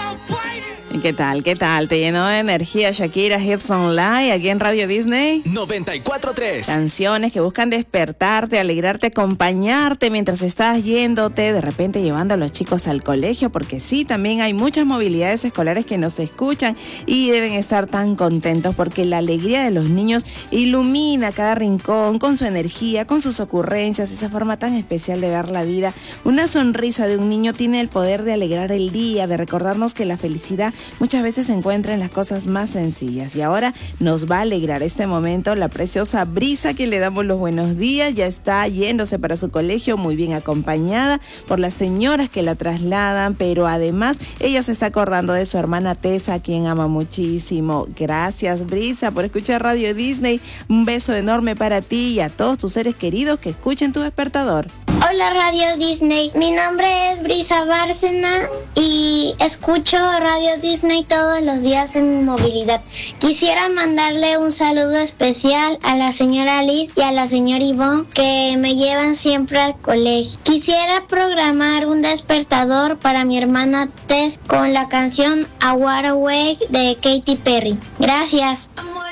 ¿Qué tal? ¿Qué tal? ¿Te llenó de energía Shakira Hips Online aquí en Radio Disney? 94.3. Canciones que buscan despertarte, alegrarte, acompañarte mientras estás yéndote, de repente llevando a los chicos al colegio, porque sí, también hay muchas movilidades escolares que nos escuchan y deben estar tan contentos porque la alegría de los niños ilumina cada rincón con su energía, con sus ocurrencias, esa forma tan especial de ver la vida. Una sonrisa de un niño tiene el poder de alegrar el día, de recordarnos que la felicidad muchas veces se encuentra en las cosas más sencillas. Y ahora nos va a alegrar este momento la preciosa Brisa, que le damos los buenos días. Ya está yéndose para su colegio muy bien acompañada por las señoras que la trasladan, pero además ella se está acordando de su hermana Tessa, a quien ama muchísimo. Gracias, Brisa, por escuchar Radio Disney. Un beso enorme para ti y a todos tus seres queridos que escuchen tu despertador. Hola Radio Disney, mi nombre es Brisa Bárcena y escucho Radio Disney todos los días en mi movilidad. Quisiera mandarle un saludo especial a la señora Liz y a la señora Ivonne, que me llevan siempre al colegio. Quisiera programar un despertador para mi hermana Tess con la canción A War Away de Katy Perry. Gracias.